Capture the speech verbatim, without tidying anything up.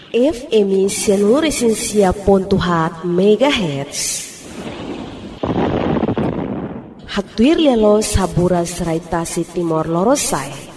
F M Seluruh Pontuhat Megahertz. Hatuir lelo sabura serai tasi Timor Lorosai.